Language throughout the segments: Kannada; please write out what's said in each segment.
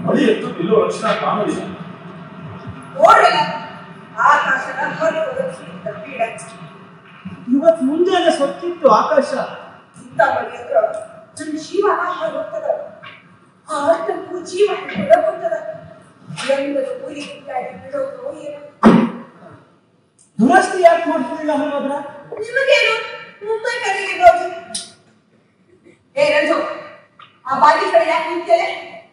ಮಳಿ ಎತ್ತು ನಿಲ್ಲೋ ಲಕ್ಷಣ ಕಾಣಲಿಲ್ಲ. ನೋಡಿಲ್ಲ ಆಕಾಶದ ಹೊರಗೆ ಪೀಡ ಇವತ್ತು ಮುಂಜಾನೆ ಸೊತ್ತಿತ್ತು ಆಕಾಶ. ಇಂಥ ಮಳಿ ಅಂದ್ರ ನನ್ನ ಜೀವನ ಹೋಗ್ತದ. ಆರ್ತಕ್ಕೂ ಜೀವ ಹೊರಗೋಗ್ತದ. ಎಲ್ಲರೂ ಊರಿ ಬಿಡೋದು ಏನು ದುರಸ್ತಿ ಯಾಕೆ ಮಾಡ್ತಿಲ್ಲ ಹಾಗಾದ್ರ? ನಿಮಗೇನು ಮುಂಬೈ ಕಡೆಗೆ ನೋಡಿ. ಏ ರಂಜು, ಆ ಬಾಗಿ ಕಡೆ ಯಾಕೆ ನಿಂತೇನೆ?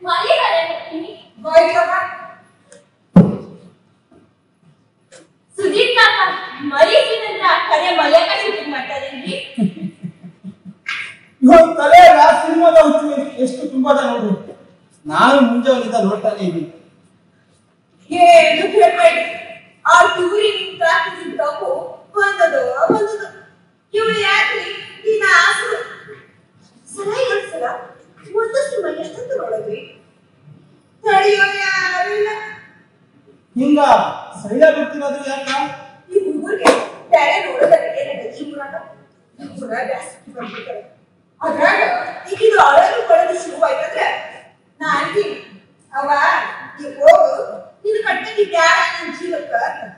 ಸುದೀಪ್ ಕಾಕ ಮರೀಸಿನಂದ್ರ ಕಡೆ ಮಳೆಯಾಗ ಶೂಟಿಂಗ್ ಮಾಡ್ತಾರೇನ್ರಿ? ಇವತ್ತು ತಲೆ ಸಿನಿಮಾದ ಹುಚ್ಚು ಎಷ್ಟು ತುಂಬಾದ ನೋಡಿ. ನಾನು ಮುಂಜಾನಿಂದ ನೋಡ್ತಾನೆ ಇದ್ದೀನಿ. ಏನು ಕೇಳ್ಬೇಡಿ, ಆ ಟೂರಿನಿಂದ ತಪ್ಪು ಬಂದದು ಇವಳು ಯಾಕ್ರಿ ನೀನ ಆಸರು ಸಲಹೆ ಸಲ ಒಂದಷ್ಟು ಮನೆ ಎಷ್ಟಂತ ನೋಡಿದ್ರಿ? ತಡೆಯೋ ಯಾರಿಲ್ಲ. ಹಿಂಗ ಸೈಡ ಬಿಡ್ತಿರೋದು ಯಾಕ? ಈ ಹುಡುಗರಿಗೆ ಬ್ಯಾರೆ ನೋಡೋದಕ್ಕೆ ಏನಾಗ ಜಾಸ್ತಿ ಬಂದ್ಬಿಡ್ತಾರೆ. ಅದ್ರಾಗ ಈಗಿದು ಅಳಲು ಬರೋದು ಶುರುವಾಯ್ತಂದ್ರೆ ನಾ ಅಂತೀನಿ, ಅವ ಈ ಹೋಗು ನಿನ್ನ ಕಟ್ಟಕ್ಕೆ ಬ್ಯಾಡ ನನ್ನ ಜೀವಕ್ಕ.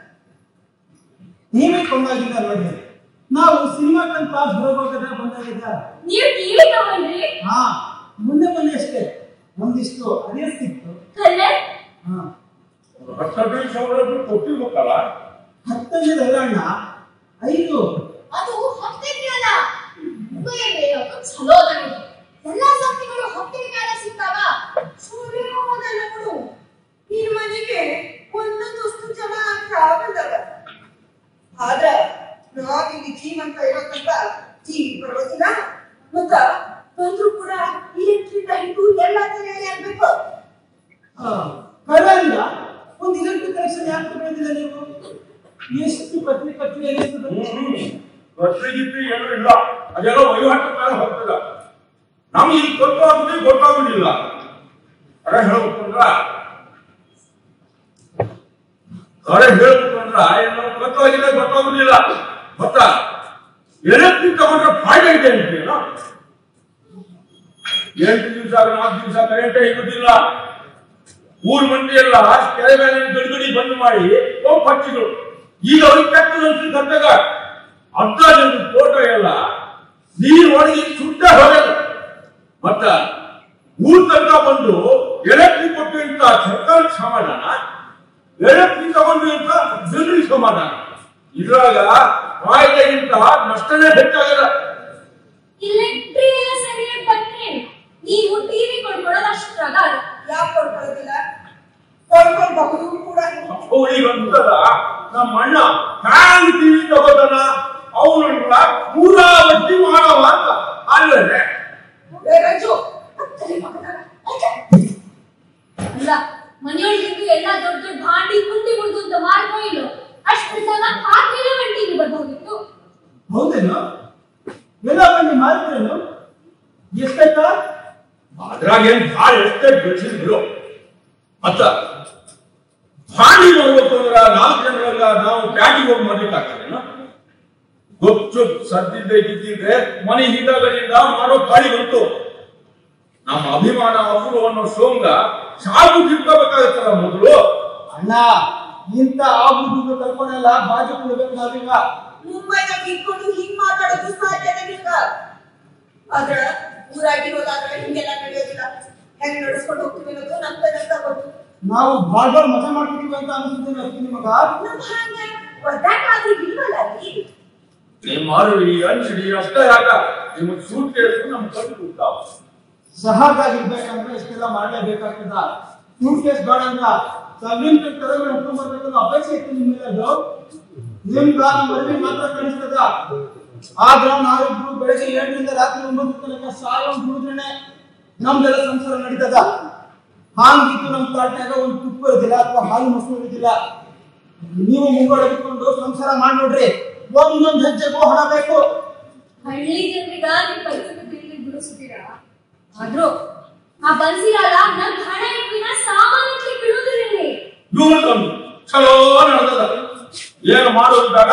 ನೀವೇ ಕೊಂಡಾಗಿದ್ದ ನೋಡ್ರಿ, ನಾವು ಸಿನಿಮಾಕ್ಕಂತ ಬರೋವಾಗ ಬಂದಾಗಿದ್ದ. ನೀವು ಟಿವಿ ತಗೊಂಡ್ರಿ? ಹಾ, ಮೊನ್ನೆ ಅಷ್ಟೇ ಒಂದಿಷ್ಟು ಅದೇ ಸಿಕ್ತು. ಹಾ, 15,000 ಕೊಟ್ಟಿರ್ಬೇಕಲ್ಲ. 15 ಅಲ್ಲ, 5. ಅದು 10 ಅಲ್ಲ, ಚಲೋ ಅದ ನೋಡಿ. ಎಲ್ಲಾ ಸಂಸ್ಥೆಗಳು 10 ಕಾಲ ಸಿಗ್ತಾವ. ಸೂರ್ಯೋದಯಗಳು ನಿನ್ ಮನೆಗೆ ಒಂದೊಂದು ವಸ್ತು ಜನ ಆಗ್ತಾವಲ್ಲ. ಆದ್ರ ನಾವಿಲ್ಲಿ ಜೀವಂತ ಇರೋತಂತ ಟಿವಿ ಬರೋದಿಲ್ಲ. ಮತ್ತ ಬಂದ್ರು ಕೂಡ ಇಲೆಕ್ಟ್ರಿಕ್ ಹಿಡಿದು ಎಲ್ಲಾ ತಲೆಯಲ್ಲಿ ಆಗ್ಬೇಕು. ಪರವಾಗಿಲ್ಲ, ಒಂದು ಇಲೆಕ್ಟ್ರಿಕ್ ಕನೆಕ್ಷನ್ ಯಾಕೆ ತಗೊಂಡಿಲ್ಲ ನೀವು? ಎಷ್ಟು ಪತ್ರಿಕೆ ರಸ್ತೆಗಿತ್ತು ಏನೂ ಇಲ್ಲ, ಅದೆಲ್ಲ ವಹಿವಾಟು ಮೇಲೆ ಹೋಗ್ತದ. ನಮ್ಗೆ ಈಗ ಗೊತ್ತಾಗುದಿಲ್ಲ. ಅರೆ ಹೇಳ್ಬೇಕಂದ್ರ ಎಲ್ಲ ಗೊತ್ತಾಗುದಿಲ್ಲ. ಮತ್ತ ಎಲೆಕ್ಟ್ರಿಕ್ ತಗೊಂಡ್ರೆ ಫಾಯ್ದೆ ಇದೆ ಅಂತೀನ. 8 ದಿವಸ 4 ದಿವಸ ಕರೆಂಟೇ ಇರುವುದಿಲ್ಲ. ಊರ್ ಮಂದಿ ಎಲ್ಲ ಕೆರೆ ಮೇಲೆ ಗಡಿಗಡಿ ಬಂದ್ ಮಾಡಿ ಹಚ್ಚಿದ್ರು. ಈಗ ಅವ್ರಿಗೆ ಕೆಟ್ಟದಂತ ಕರ್ನಾಗ ಅರ್ಧ ಜನದ ಫೋಟೋ ಎಲ್ಲ ನೀರು ಒಣಗಿ ಸುಟ್ಟ ಹೋಗಲ್ಲ. ಮತ್ತ ಊರ್ ತನಕ ಬಂದು ಎಲೆಕ್ಟ್ರಿಕ್ ಕೊಟ್ಟು ಅಂತ ಸರ್ಕಾರಕ್ಕೆ ಸಮಾಧಾನ, ಎಲೆಕ್ಟ್ರಿಕ್ ತಗೊಂಡು ಅಂತ ಜನರಿಗೆ ಸಮಾಧಾನ. ಇದ್ರಾಗ ಫಾಯ್ದೆಗಿಂತ ನಷ್ಟನೇ ಹೆಚ್ಚಾಗಲ್ಲ. ಇಲೆಕ್ಟ್ರಿಕ್ ಸರಿಯಾಗಿ ಬಂದ್ರೆ ನೀವು ಟಿವಿ ಕೊಂಡ್ಕೊಳ್ಳೋದಷ್ಟಾಗ ಯಾಕೆ ಕೊಂಡ್ಕೊಳ್ಳೋದಿಲ್ಲ? ಕೊಂಡ್ಕೊಳ್ಬಹುದು ಕೂಡ. ಅವಳಿಗಂತದ ನಮ್ಮ ಅಣ್ಣ ಫ್ಯಾನ್ ಟಿವಿ ತಗೋತಾನ, ಅವನನ್ನ ಪೂರಾವತಿ ಮಾಡವ ಅಂತ ಅಲ್ಲದೆ ಅಲ್ಲ, ಮನೆಯೊಳಗಿದ್ದು ಎಲ್ಲಾ ದೊಡ್ಡ ದೊಡ್ಡ ಭಾಂಡಿ ಕುಂಡಿ ಮುಡ್ದು ಅಂತ ಮಾಡ್ಕೋ ಇಲ್ಲ. ಅಷ್ಟು ಸಲ ಹಾಕಿಲ್ಲ ಟಿವಿ ಬರ್ಬೋದಿತ್ತು. ಹೌದೇನು? ಎಲ್ಲ ಬಂದು ಮಾರಿದ್ರೇನು? ಎಷ್ಟಾಯ್ತ? ಅದ್ರಾಗ ಏನ್ ಭಾಳ ಎಷ್ಟೇ ಬೆಳೆಸಿದ್ರು. ಮತ್ತ ಭಾಂಡಿ ನೋಡ್ಬೇಕು ಅಂದ್ರ 4 ಜನರಲ್ಲ ನಾವು ಪ್ಯಾಟಿಗೆ ಹೋಗಿ ಮಾಡ್ಲಿಕ್ಕಾಗ್ತದೇನ? ಗೊತ್ತು ಸದ್ದಿದ್ದೆ ಮನೆ ಹಿಂದಗಡೆಯಿಂದ ಮಾಡೋ ಪಾಳಿ ಬಂತು. ನಮ್ಮ ಅಭಿಮಾನ ಅಪೂರ್ವ ಅನ್ನೋ ಸೋಂಗ ಸಾಕು ತಿಳ್ಕೋಬೇಕಾಗತ್ತಲ್ಲ ಮೊದಲು. ಅಣ್ಣ, ಇಂತ ಆಗುದು ಕಲ್ಪನೆಲ್ಲ ಬಾಜು ಕೊಡ್ಬೇಕು ನಾವೀಗ. ಮುಂಬೈದಾಗ ಇಟ್ಕೊಂಡು ಹಿಂಗ್ ಮಾತಾಡೋದು ಸಾಧ್ಯನೇ ಇಲ್ಲ. ಆದ್ರ ಊರಾಗಿರೋದಾದ್ರೆ ಹಿಂಗೆಲ್ಲ ನಡೆಯೋದಿಲ್ಲ. ಹೆಂಗ್ ನಡೆಸ್ಕೊಂಡು ಹೋಗ್ತೀವಿ ಅನ್ನೋದು ನಮ್ಗೆ ಗೊತ್ತು. ನಾವು ಬಾಳ್ ಮಜಾ ಮಾಡ್ತೀವಿ ಅಂತ ಅನ್ಸುತ್ತೆ ನಿಮಗ. ನಮ್ಮ ಹಂಗೆ ಒದ್ದಾಟಾದ್ರೂ ಇಲ್ವಲ್ಲ ಅಲ್ಲಿ. ನಿಮ್ಮಾರು ಈ ಅಂಚಡಿ ಅಷ್ಟ ಯಾಕ ನಿಮಗ್ ಸೂಟ್ ಕೇಳಿದ್ರು ನಮ್ ಕಣ್ಣು ಕೂತಾವ. ಸಹಜಾಗಿರ್ಬೇಕಂದ್ರೆ ಇಷ್ಟೆಲ್ಲ ಮಾಡ್ಲೇಬೇಕಾಗ್ತದ. ಸೂಟ್ ಕೇಸ್ ಬೇಡ ಅಂದ್ರ ಸಬ್ಲಿನ್ ತರಗಳು ಹುಡ್ಕೊಂಡ್ ಬರ್ಬೇಕಂತ ಅಪೇಕ್ಷೆ ಇತ್ತು ನಿಮ್ಮೆಲ್ಲದು. ನಿಮ್ಗ ನಮ್ಮ ಮರಳಿ ಮಾತ್ರ ಕಾಣಿಸ್ತದ. ಆದ್ರ ನಾವಿಬ್ರು ಬೆಳಗ್ಗೆ 7 ರಿಂದ ರಾತ್ರಿ 9 ತನಕ ಸಾಲ ದುಡಿದ್ರೇನೆ ನಮ್ದೆಲ್ಲ ಸಂಸಾರ ನಡೀತದ. ಹಾಂಗಿತ್ತು ನಮ್ ತಾಟ್ನಾಗ ಒಂದು ತುಪ್ಪ ಇರೋದಿಲ್ಲ ಅಥವಾ ಹಾಲು ಮೊಸರು ಇರೋದಿಲ್ಲ. ನೀವು ಮುಂಗಡಗಿಕೊಂಡು ಸಂಸಾರ ಮಾಡಿ ನೋಡ್ರಿ, ಒಂದೊಂದು ಹೆಜ್ಜೆಗೂ ಹಣ ಬೇಕು. ಹಳ್ಳಿ ಜನರಿಗ ನಿಮ್ ಪರಿಸ್ಥಿತಿ ಬಿಡಿಸ್ತೀರಾ? ಆದ್ರೂ ಆ ಬನ್ಸಿರಲ್ಲ ನನ್ ಹಣ ಇಟ್ಟಿನ ಸಾಮಾನ್ಯಕ್ಕೆ ಬಿಡುವುದಿಲ್ಲ. ಚಲೋ ನಡೆದ ಏನು ಮಾಡೋದಿದ್ದಾಗ